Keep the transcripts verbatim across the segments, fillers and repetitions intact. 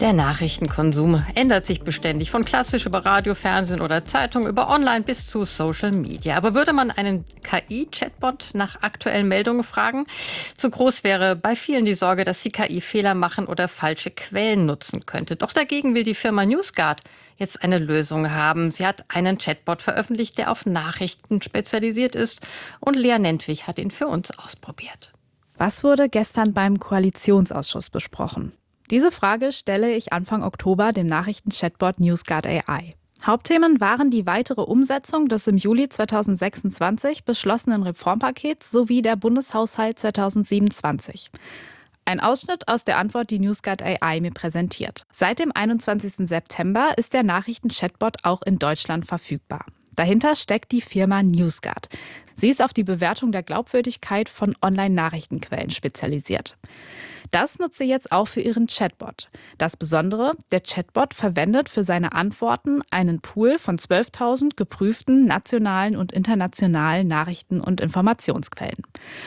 Der Nachrichtenkonsum ändert sich beständig, von klassisch über Radio, Fernsehen oder Zeitung über Online bis zu Social Media. Aber würde man einen K I-Chatbot nach aktuellen Meldungen fragen? Zu groß wäre bei vielen die Sorge, dass die K I Fehler machen oder falsche Quellen nutzen könnte. Doch dagegen will die Firma NewsGuard jetzt eine Lösung haben. Sie hat einen Chatbot veröffentlicht, der auf Nachrichten spezialisiert ist. Und Lea Nentwich hat ihn für uns ausprobiert. Was wurde gestern beim Koalitionsausschuss besprochen? Diese Frage stelle ich Anfang Oktober dem Nachrichten-Chatbot NewsGuard A I. Hauptthemen waren die weitere Umsetzung des im Juli zweitausendsechsundzwanzig beschlossenen Reformpakets sowie der Bundeshaushalt zweitausendsiebenundzwanzig. Ein Ausschnitt aus der Antwort, die NewsGuard A I mir präsentiert. Seit dem einundzwanzigsten September ist der Nachrichten-Chatbot auch in Deutschland verfügbar. Dahinter steckt die Firma NewsGuard. Sie ist auf die Bewertung der Glaubwürdigkeit von Online-Nachrichtenquellen spezialisiert. Das nutzt sie jetzt auch für ihren Chatbot. Das Besondere, der Chatbot verwendet für seine Antworten einen Pool von zwölftausend geprüften nationalen und internationalen Nachrichten- und Informationsquellen.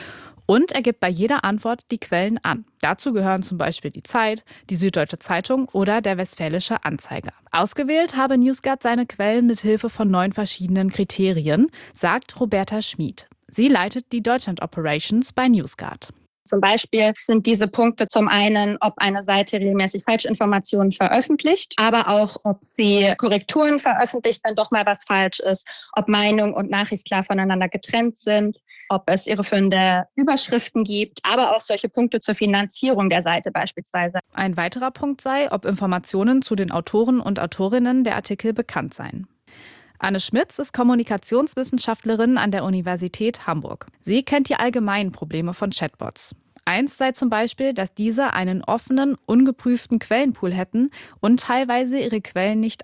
Und er gibt bei jeder Antwort die Quellen an. Dazu gehören zum Beispiel die Zeit, die Süddeutsche Zeitung oder der Westfälische Anzeiger. Ausgewählt habe NewsGuard seine Quellen mit Hilfe von neun verschiedenen Kriterien, sagt Roberta Schmid. Sie leitet die Deutschland Operations bei NewsGuard. Zum Beispiel sind diese Punkte zum einen, ob eine Seite regelmäßig Falschinformationen veröffentlicht, aber auch, ob sie Korrekturen veröffentlicht, wenn doch mal was falsch ist, ob Meinung und Nachricht klar voneinander getrennt sind, ob es irreführende Überschriften gibt, aber auch solche Punkte zur Finanzierung der Seite beispielsweise. Ein weiterer Punkt sei, ob Informationen zu den Autoren und Autorinnen der Artikel bekannt seien. Anne Schmitz ist Kommunikationswissenschaftlerin an der Universität Hamburg. Sie kennt die allgemeinen Probleme von Chatbots. Eins sei zum Beispiel, dass diese einen offenen, ungeprüften Quellenpool hätten und teilweise ihre Quellen nicht